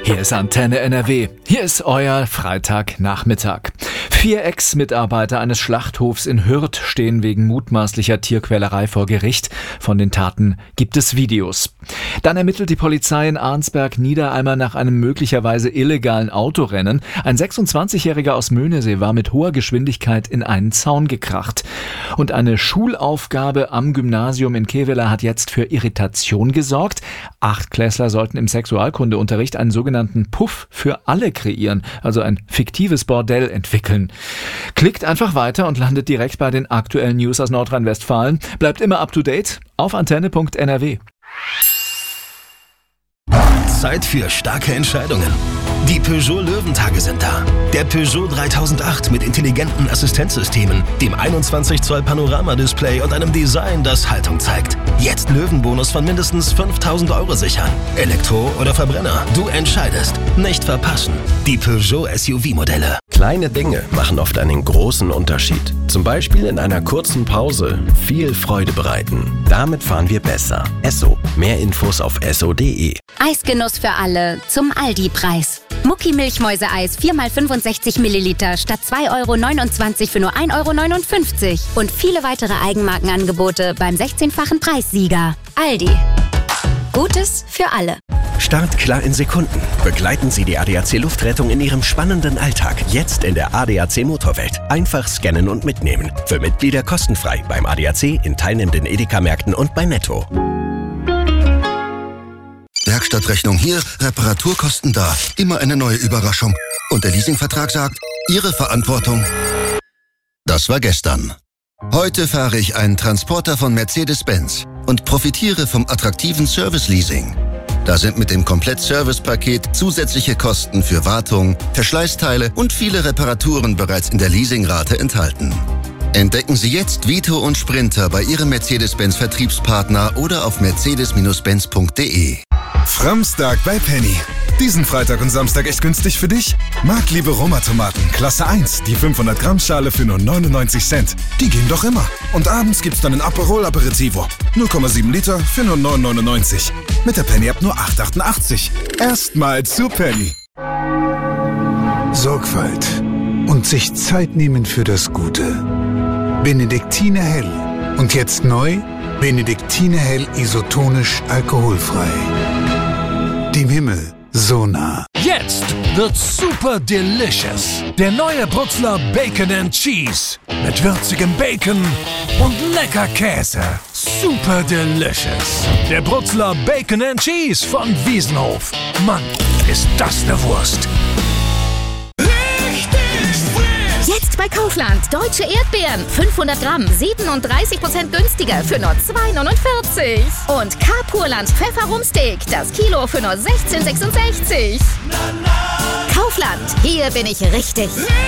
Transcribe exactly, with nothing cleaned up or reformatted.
Hier ist Antenne N R W. Hier ist euer Freitagnachmittag. Vier Ex-Mitarbeiter eines Schlachthofs in Hürth stehen wegen mutmaßlicher Tierquälerei vor Gericht. Von den Taten gibt es Videos. Dann ermittelt die Polizei in Arnsberg-Niederalmer nach einem möglicherweise illegalen Autorennen. Ein sechsundzwanzigjähriger aus Möhnesee war mit hoher Geschwindigkeit in einen Zaun gekracht. Und eine Schulaufgabe am Gymnasium in Kevela hat jetzt für Irritation gesorgt. Achtklässler sollten im Sexualkundeunterricht einen sogenannten Puff für alle kreieren, also ein fiktives Bordell entwickeln. Klickt einfach weiter und landet direkt bei den aktuellen News aus Nordrhein-Westfalen. Bleibt immer up to date auf antenne punkt n r w. Zeit für starke Entscheidungen. Die Peugeot Löwentage sind da. Der Peugeot dreitausendacht mit intelligenten Assistenzsystemen, dem einundzwanzig Zoll Panoramadisplay und einem Design, das Haltung zeigt. Jetzt Löwenbonus von mindestens fünftausend Euro sichern. Elektro oder Verbrenner, du entscheidest. Nicht verpassen. Die Peugeot S U V-Modelle. Kleine Dinge machen oft einen großen Unterschied. Zum Beispiel in einer kurzen Pause viel Freude bereiten. Damit fahren wir besser. Esso. Mehr Infos auf esso punkt de. Eisgenuss für alle zum Aldi-Preis. Mucki Milchmäuse-Eis vier mal fünfundsechzig Milliliter statt zwei Euro neunundzwanzig für nur ein Euro neunundfünfzig. Und viele weitere Eigenmarkenangebote beim sechzehnfachen Preissieger. Aldi. Gutes für alle. Start klar in Sekunden. Begleiten Sie die A D A C Luftrettung in Ihrem spannenden Alltag. Jetzt in der A D A C Motorwelt. Einfach scannen und mitnehmen. Für Mitglieder kostenfrei beim A D A C, in teilnehmenden Edeka-Märkten und bei Netto. Werkstattrechnung hier, Reparaturkosten da. Immer eine neue Überraschung. Und der Leasingvertrag sagt, Ihre Verantwortung. Das war gestern. Heute fahre ich einen Transporter von Mercedes-Benz und profitiere vom attraktiven Service-Leasing. Da sind mit dem Komplett-Service-Paket zusätzliche Kosten für Wartung, Verschleißteile und viele Reparaturen bereits in der Leasingrate enthalten. Entdecken Sie jetzt Vito und Sprinter bei Ihrem Mercedes-Benz-Vertriebspartner oder auf mercedes Benz punkt de. Framstag bei Penny. Diesen Freitag und Samstag echt günstig für dich? Marktliebe Roma-Tomaten, Klasse eins, die fünfhundert Gramm Schale für nur neunundneunzig Cent. Die gehen doch immer. Und abends gibt's dann ein Aperol Aperitivo. null Komma sieben Liter für nur neun neunundneunzig. Mit der Penny-App nur acht achtundachtzig. Erstmal zu Penny. Sorgfalt und sich Zeit nehmen für das Gute. Benediktiner Hell. Und jetzt neu, Benediktiner Hell isotonisch alkoholfrei. Dem Himmel so nah. Jetzt wird's super delicious. Der neue Brutzler Bacon and Cheese. Mit würzigem Bacon und lecker Käse. Super delicious. Der Brutzler Bacon and Cheese von Wiesenhof. Mann, ist das eine Wurst. Jetzt bei Kaufland. Deutsche Erdbeeren. fünfhundert Gramm. siebenunddreißig Prozent günstiger für nur zwei neunundvierzig. Und K-Purland Pfefferrumsteak. Das Kilo für nur sechzehn sechsundsechzig. Kaufland. Hier bin ich richtig.